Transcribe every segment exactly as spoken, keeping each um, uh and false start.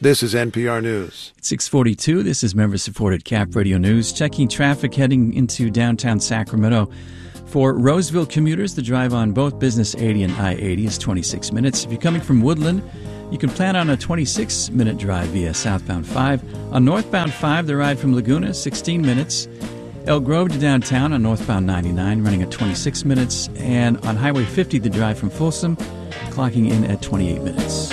This is N P R News. six forty-two, this is member-supported Cap Radio News. Checking traffic heading into downtown Sacramento. For Roseville commuters, the drive on both Business eighty and I eighty is twenty-six minutes. If you're coming from Woodland, you can plan on a twenty-six minute drive via southbound five. On northbound five, the ride from Laguna, sixteen minutes. Elk Grove to downtown on northbound ninety-nine, running at twenty-six minutes. And on Highway fifty, the drive from Folsom, clocking in at twenty-eight minutes.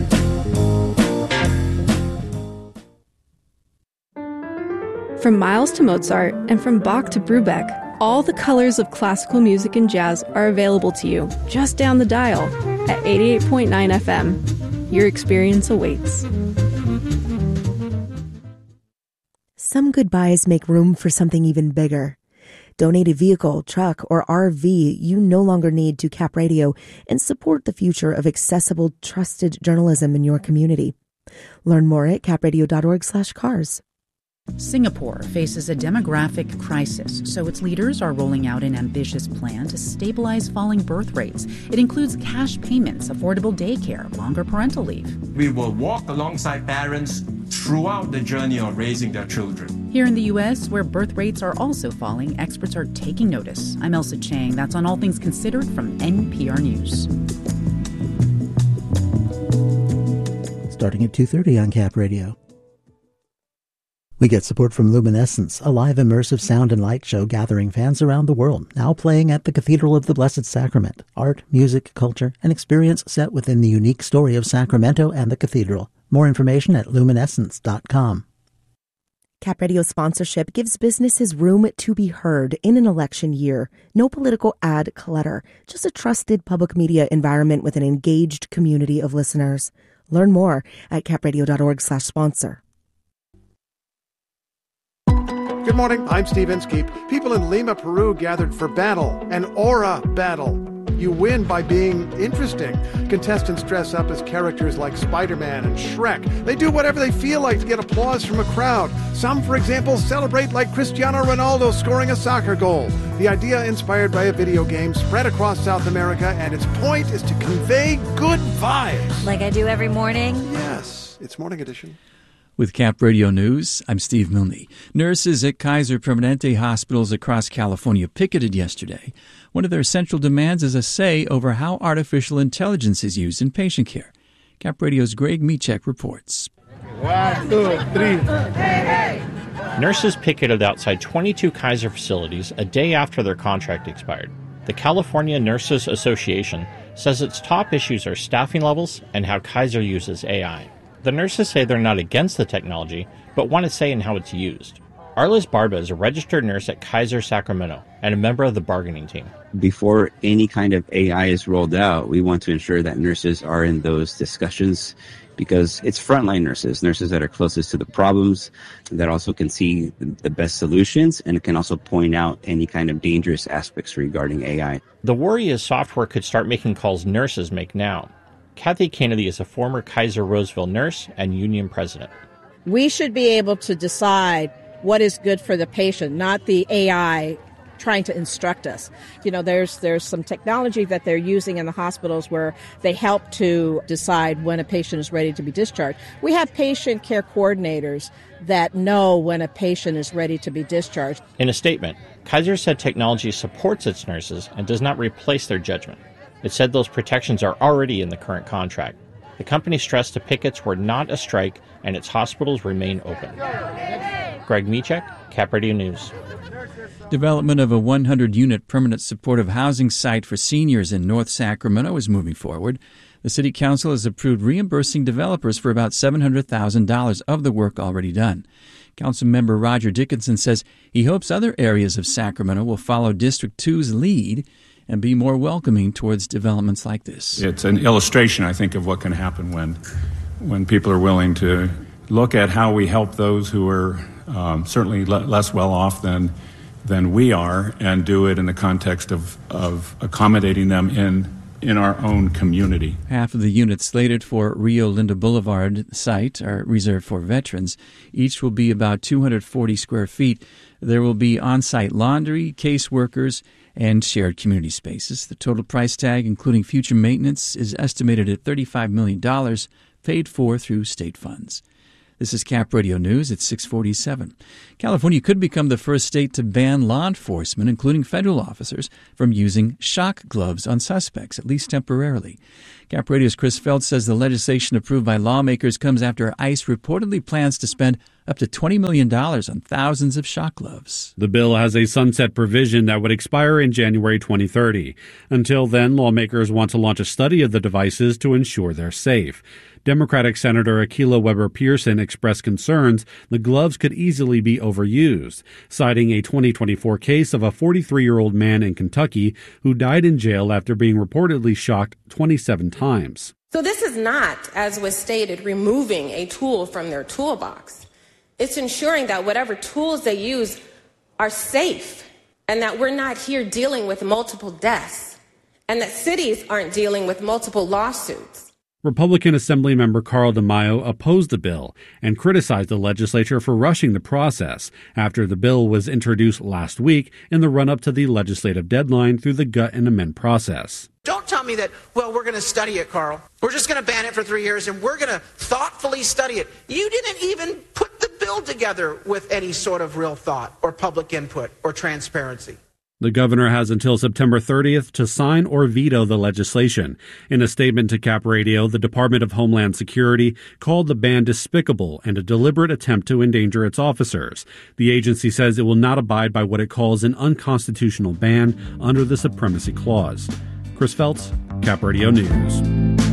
From Miles to Mozart and from Bach to Brubeck, all the colors of classical music and jazz are available to you just down the dial at eighty-eight point nine F M. Your experience awaits. Some goodbyes make room for something even bigger. Donate a vehicle, truck, or R V you no longer need to Cap Radio and support the future of accessible, trusted journalism in your community. Learn more at capradio.org slash cars. Singapore faces a demographic crisis, so its leaders are rolling out an ambitious plan to stabilize falling birth rates. It includes cash payments, affordable daycare, longer parental leave. We will walk alongside parents throughout the journey of raising their children. Here in the U S, where birth rates are also falling, experts are taking notice. I'm Elsa Chang. That's on All Things Considered from N P R News. Starting at two thirty on Cap Radio. We get support from Luminescence, a live immersive sound and light show gathering fans around the world, now playing at the Cathedral of the Blessed Sacrament. Art, music, culture, and experience set within the unique story of Sacramento and the Cathedral. More information at luminescence dot com. Cap Radio sponsorship gives businesses room to be heard in an election year. No political ad clutter, just a trusted public media environment with an engaged community of listeners. Learn more at capradio.org slash sponsor. Good morning, I'm Steve Inskeep. People in Lima, Peru gathered for battle, an aura battle. You win by being interesting. Contestants dress up as characters like Spider-Man and Shrek. They do whatever they feel like to get applause from a crowd. Some, for example, celebrate like Cristiano Ronaldo scoring a soccer goal. The idea inspired by a video game spread across South America, and its point is to convey good vibes. Like I do every morning? Yes, it's Morning Edition. With Cap Radio News, I'm Steve Milne. Nurses at Kaiser Permanente hospitals across California picketed yesterday. One of their central demands is a say over how artificial intelligence is used in patient care. Cap Radio's Greg Michek reports. One, two, three. Hey, hey. Nurses picketed outside twenty-two Kaiser facilities a day after their contract expired. The California Nurses Association says its top issues are staffing levels and how Kaiser uses A I. The nurses say they're not against the technology, but want a say in how it's used. Arliss Barba is a registered nurse at Kaiser Sacramento and a member of the bargaining team. Before any kind of A I is rolled out, we want to ensure that nurses are in those discussions because it's frontline nurses, nurses that are closest to the problems, that also can see the best solutions and can also point out any kind of dangerous aspects regarding A I. The worry is software could start making calls nurses make now. Kathy Kennedy is a former Kaiser Roseville nurse and union president. We should be able to decide what is good for the patient, not the A I trying to instruct us. You know, there's there's some technology that they're using in the hospitals where they help to decide when a patient is ready to be discharged. We have patient care coordinators that know when a patient is ready to be discharged. In a statement, Kaiser said technology supports its nurses and does not replace their judgment. It said those protections are already in the current contract. The company stressed the pickets were not a strike and its hospitals remain open. Greg Michek, Cap Radio News. Development of a one hundred unit permanent supportive housing site for seniors in North Sacramento is moving forward. The City Council has approved reimbursing developers for about seven hundred thousand dollars of the work already done. Councilmember Roger Dickinson says he hopes other areas of Sacramento will follow District two's lead and be more welcoming towards developments like this. It's an illustration, I think, of what can happen when when people are willing to look at how we help those who are um, certainly le- less well off than than we are, and do it in the context of, of accommodating them in in our own community. Half of the units slated for Rio Linda Boulevard site are reserved for veterans. Each will be about two hundred forty square feet. There will be on-site laundry, caseworkers, and shared community spaces. The total price tag, including future maintenance, is estimated at thirty-five million dollars, paid for through state funds. This is Cap Radio News at six forty-seven. California could become the first state to ban law enforcement, including federal officers, from using shock gloves on suspects, at least temporarily. Cap Radio's Chris Phelps says the legislation approved by lawmakers comes after ICE reportedly plans to spend up to twenty million dollars on thousands of shock gloves. The bill has a sunset provision that would expire in January twenty thirty. Until then, lawmakers want to launch a study of the devices to ensure they're safe. Democratic Senator Akilah Weber Pearson expressed concerns the gloves could easily be overused, citing a twenty twenty-four case of a forty-three-year-old man in Kentucky who died in jail after being reportedly shocked twenty-seven times. So this is not, as was stated, removing a tool from their toolbox. It's ensuring that whatever tools they use are safe and that we're not here dealing with multiple deaths and that cities aren't dealing with multiple lawsuits. Republican Assemblymember Carl DeMaio opposed the bill and criticized the legislature for rushing the process after the bill was introduced last week in the run-up to the legislative deadline through the gut and amend process. Don't tell me that, well, we're going to study it, Carl. We're just going to ban it for three years and we're going to thoughtfully study it. You didn't even put the bill together with any sort of real thought or public input or transparency. The governor has until September thirtieth to sign or veto the legislation. In a statement to Cap Radio, the Department of Homeland Security called the ban despicable and a deliberate attempt to endanger its officers. The agency says it will not abide by what it calls an unconstitutional ban under the Supremacy Clause. Chris Phelps, Cap Radio News.